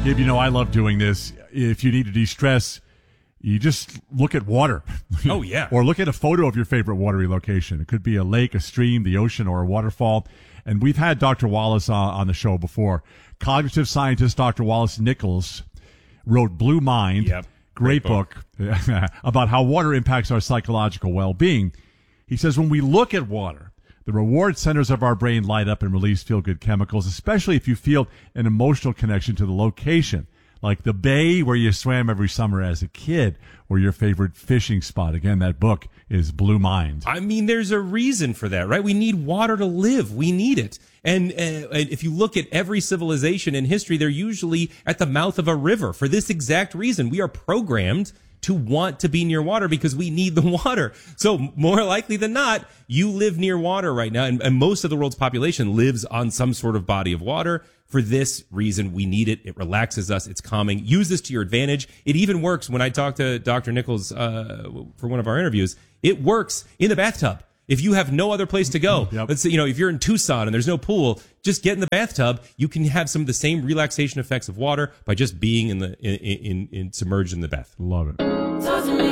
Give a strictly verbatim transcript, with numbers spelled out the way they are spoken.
Gabe, you know, I love doing this. If you need to de-stress, you just look at water. Oh, yeah. Or look at a photo of your favorite watery location. It could be a lake, a stream, the ocean, or a waterfall. And we've had Doctor Wallace on, on the show before. Cognitive scientist Doctor Wallace Nichols wrote Blue Mind. Yep. Great, Great book, book about how water impacts our psychological well-being. He says when we look at water, the reward centers of our brain light up and release feel-good chemicals, especially if you feel an emotional connection to the location, like the bay where you swam every summer as a kid, or your favorite fishing spot. Again, that book is Blue Mind. I mean, there's a reason for that, right? We need water to live. We need it. And, uh, and if you look at every civilization in history, they're usually at the mouth of a river for this exact reason. We are programmed to want to be near water because we need the water. So more likely than not, you live near water right now. And, and most of the world's population lives on some sort of body of water. For this reason, we need it. It relaxes us. It's calming. Use this to your advantage. It even works when I talked to Doctor Nichols uh, for one of our interviews. It works in the bathtub. If you have no other place to go, Yep. let's say, you know, if you're in Tucson and there's no pool, just get in the bathtub. You can have some of the same relaxation effects of water by just being in the in in, in submerged in the bath. Love it.